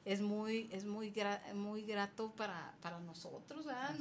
muy grato para nosotros, ¿verdad?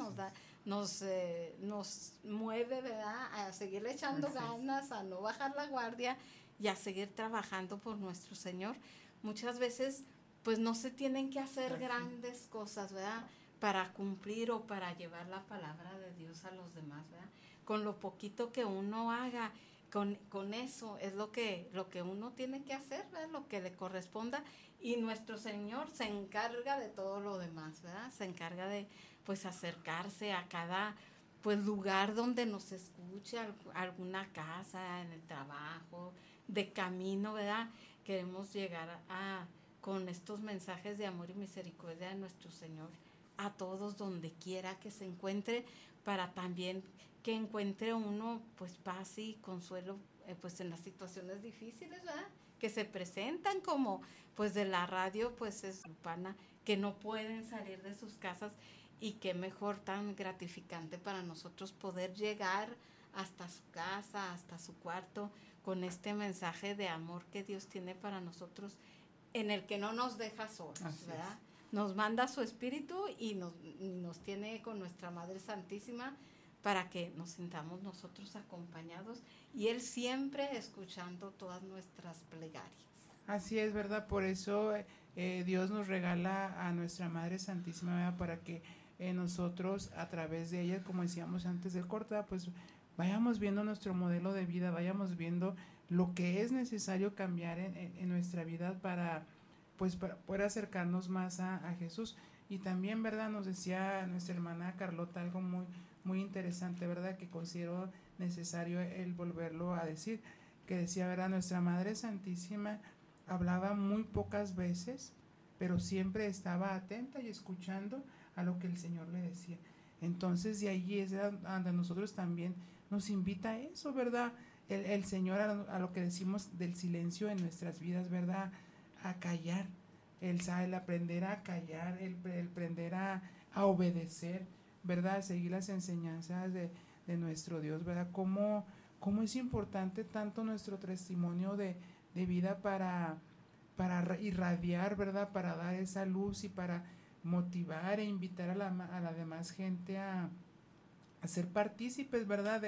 Nos mueve, ¿verdad? A seguir echando ganas, a no bajar la guardia y a seguir trabajando por nuestro Señor. Muchas veces pues no se tienen que hacer grandes cosas, ¿verdad? Para cumplir o para llevar la palabra de Dios a los demás, ¿verdad? Con lo poquito que uno haga, con eso es lo que uno tiene que hacer, ¿verdad? Lo que le corresponda, y nuestro Señor se encarga de todo lo demás, ¿verdad? Se encarga de pues acercarse a cada pues lugar donde nos escuche, alguna casa, en el trabajo, de camino, ¿verdad? Queremos llegar con estos mensajes de amor y misericordia de nuestro Señor a todos donde quiera que se encuentre, para también que encuentre uno pues paz y consuelo pues en las situaciones difíciles, ¿verdad? Que se presentan, como pues de la radio pues es Lupana, que no pueden salir de sus casas, y qué mejor, tan gratificante para nosotros poder llegar hasta su casa, hasta su cuarto, con este mensaje de amor que Dios tiene para nosotros, en el que no nos deja solos, ¿verdad? Nos manda su Espíritu y nos tiene con nuestra Madre Santísima para que nos sintamos nosotros acompañados, y Él siempre escuchando todas nuestras plegarias. Así es, ¿verdad? Por eso Dios nos regala a nuestra Madre Santísima, ¿verdad? Para que nosotros a través de ella, como decíamos antes del corte, pues vayamos viendo nuestro modelo de vida, vayamos viendo lo que es necesario cambiar en nuestra vida para poder acercarnos más a Jesús. Y también, ¿verdad? Nos decía nuestra hermana Carlota algo muy, muy interesante, ¿verdad? Que considero necesario el volverlo a decir, que decía, ¿verdad? Nuestra Madre Santísima hablaba muy pocas veces, pero siempre estaba atenta y escuchando a lo que el Señor le decía. Entonces de allí es donde nosotros también nos invita a eso, ¿verdad? El Señor a lo que decimos del silencio en nuestras vidas, ¿verdad? A callar, el aprender a callar, el aprender a obedecer, ¿verdad? A seguir las enseñanzas de nuestro Dios, ¿verdad? Cómo es importante tanto nuestro testimonio de vida para irradiar, ¿verdad? Para dar esa luz y para motivar e invitar a la demás gente a ser partícipes, ¿verdad?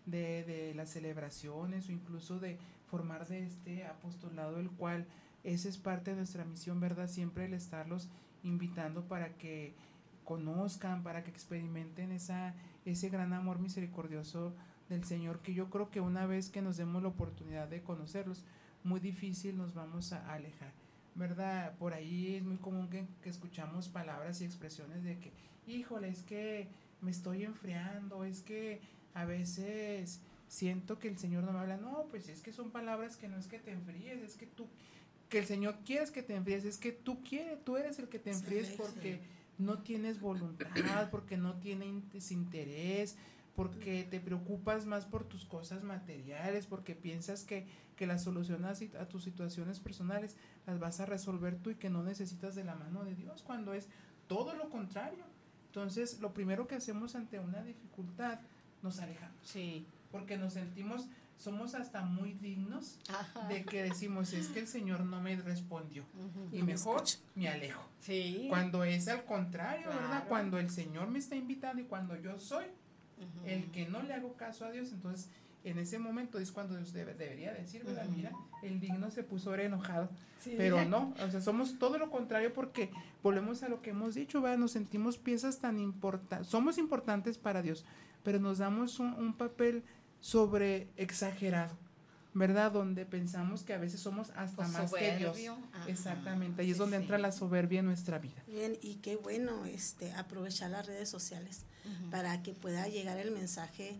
De las celebraciones, o incluso de formar de este apostolado, el cual esa es parte de nuestra misión, ¿verdad? Siempre el estarlos invitando para que conozcan, para que experimenten ese gran amor misericordioso del Señor, que yo creo que una vez que nos demos la oportunidad de conocerlos, muy difícil nos vamos a alejar, ¿verdad? Por ahí es muy común que escuchamos palabras y expresiones de que, híjole, es que me estoy enfriando, es que a veces siento que el Señor no me habla. No, pues es que son palabras que no es que te enfríes, es que el Señor quieres que te enfríes, es que tú eres el que te enfríes, porque no tienes voluntad, porque no tienes interés, porque te preocupas más por tus cosas materiales, porque piensas que las soluciones a tus situaciones personales las vas a resolver tú y que no necesitas de la mano de Dios, cuando es todo lo contrario. Entonces, lo primero que hacemos ante una dificultad, nos alejamos. Sí. Porque nos somos hasta muy dignos de que decimos, es que el Señor no me respondió, y mejor me alejo. Sí. Cuando es al contrario, claro, ¿verdad? Cuando el Señor me está invitando y cuando yo soy el que no le hago caso a Dios, entonces en ese momento es cuando Dios debería decir, ¿verdad? Mira, el digno se puso ahora enojado. Sí. Pero no, o sea, somos todo lo contrario, porque volvemos a lo que hemos dicho, ¿verdad? Nos sentimos piezas tan importantes, somos importantes para Dios, pero nos damos un papel sobre exagerado, ¿verdad? Donde pensamos que a veces somos hasta pues más soberbio, que Dios. Ajá. Exactamente, y es donde entra la soberbia en nuestra vida. Bien, y qué bueno aprovechar las redes sociales para que pueda llegar el mensaje,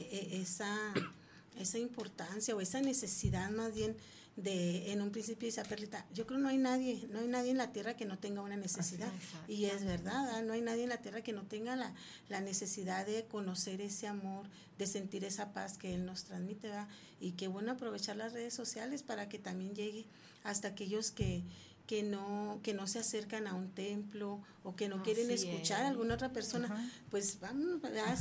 esa importancia o esa necesidad más bien de, en un principio dice Perlita, yo creo no hay nadie en la tierra que no tenga una necesidad, y es verdad, no hay nadie en la tierra que no tenga la necesidad de conocer ese amor, de sentir esa paz que Él nos transmite, ¿verdad? Y qué bueno aprovechar las redes sociales para que también llegue hasta aquellos que no se acercan a un templo o que no quieren escuchar a alguna otra persona. Pues vamos,